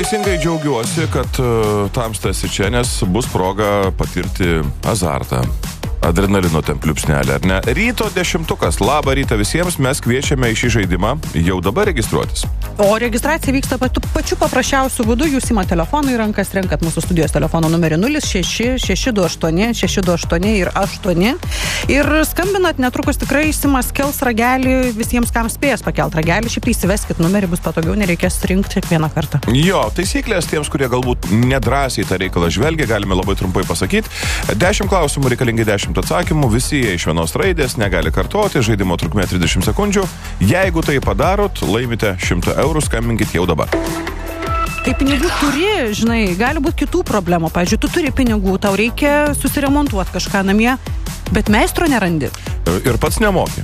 teisingai džiaugiuosi, kad tamsta esi čia, nes bus proga patirti azartą. Adrenalino ten pliupsnelį, ar ne? Ryto 10. Labą rytą visiems, mes kviečiame į šį žaidimą jau dabar registruotis. O registracija vyksta pačiu paprasčiausiu būdu. Jūs ima telefoną į rankas, renkat mūsų studijos telefono numerį 06-628 ir 8. Ir skambinat, netrukus tikrai Simas kels ragelį visiems, kam spės pakelt ragelį. Šiaip tai įsiveskit numerį, bus patogiau, nereikės rinkti kiekvieną kartą. Jo, taisyklės tiems, kurie galbūt nedrąsiai tą reikalą žvelgia, galime labai trumpai pasakyti. 10 klausimų reikalingi 10 atsakymų, visi jie iš vienos raidės, negali kartoti, žaidimo trukmė 30 sekundžių. Jeigu tai padarot, laimite 100 eurų, skambinkit jau dabar. Kai pinigų turi, žinai, gali būti kitų problemų. Pavyzdžiui, tu turi pinigų, tau reikia susiremontuoti kažką namie, bet meistro nerandi. Ir pats nemoki.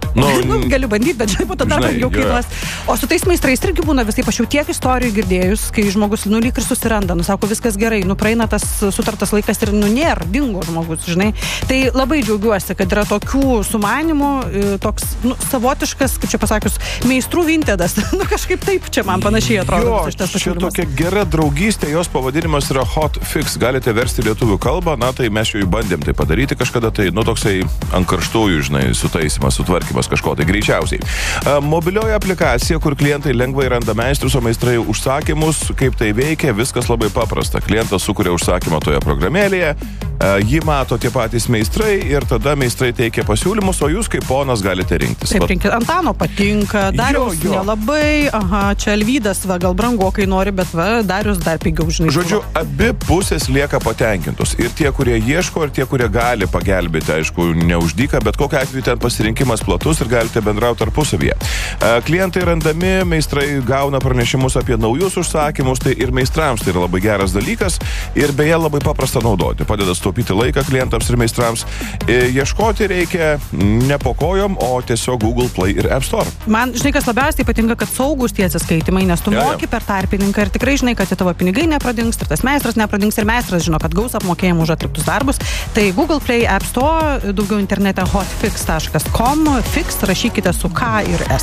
Galiu bandyti, bet žinai, tada dar jau kainuos. O su tais meistrais irgi būna visai, aš jau tiek istorijų girdėjus, kai žmogus, lyg ir susiranda, sako, viskas gerai, praeina tas sutartas laikas ir, nėra, dingo žmogus, žinai. Tai labai džiaugiuosi, kad yra tokių sumanimų, toks, savotiškas, kaip čia pasakius, meistrų vintedas. Kažkaip taip čia man panašiai atrodo. Čia tokia gera draugystė, jos pavadinimas yra Hot Fix, galite versti lietuvių kalbą, tai mes jau bandėm tai padaryti kažkada, tai, toksai ant karštųjų, žinai, sutaisimas, sutvarkymas kažko, tai greičiausiai. Mobilioji aplikacija, kur klientai lengvai randa meistrus, o meistrai užsakymus, kaip tai veikia, viskas labai paprasta. Klientas sukuria užsakymą toje programėlėje, jį mato tie patys meistrai ir tada meistrai teikia pasiūlymus, o jūs kaip ponas galite rinktis. Taip, rinkit. Antano patinka, Darius nelabai, čia Alvydas, gal brangokai nori, bet Darius dar pigiau, žinai. Žodžiu, abi pusės lieka patenkintos. Ir tie, kurie ieško, ir tie, kurie gali pagelbėti, aišku, neuždyka, bet kokiu atveju ten pasirinkimas platus ir galite bendrauti tarpusavyje. Klientai randami, meistrai gauna pranešimus apie naujus užsakymus, tai ir meistrams tai yra labai geras dalykas ir beje labai paprasta naudoti. Padeda sutaupyti laiką klientams ir meistrams. Ieškoti reikia ne po kojom, o tiesiog Google Play ir App Store. Man, žinai, kas labiausiai patinka, kad saugus tie atsiskaitimai, nes tu moki per tarpininką ir tikrai žinai, kad tavo pinigai nepradings ir tas meistras nepradings ir meistras žino, kad gaus apmokėjimų už atliktus darbus. Tai Google Play, App Store, daugiau internete hotfix.com, fix rašykite su K ir S.